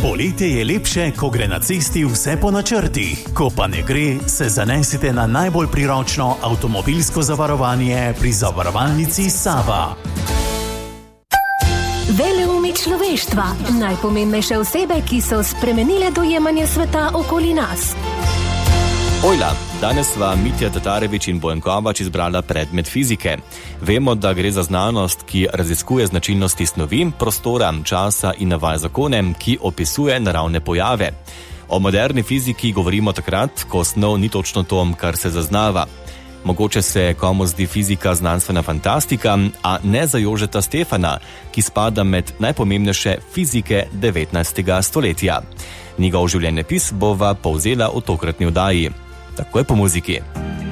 Poletje je lepše, ko gre na cesti vse po načrtih. Ko pa ne gre, se zanesite na najbolj priročno avtomobilsko zavarovanje pri zavarovalnici Sava. Veleumi človeštva, najpomembnejše osebe, ki so spremenile dojemanje sveta okoli nas. Ojla, danes sva Mitja Tatarević in Bojan Kovač izbrala predmet fizike. Vemo, da gre za znanost, ki raziskuje značilnosti snovi, prostora, časa in navaja zakone, ki opisuje naravne pojave. O moderni fiziki govorimo takrat, ko snov ni točno to, kar se zaznava. Mogoče se komu zdi fizika znanstvena fantastika, a ne za Jožeta Stefana, ki spada med najpomembnejše fizike 19. stoletja. Njegov življenjepis bova povzela v tokratni oddaji. Takoj po muziki.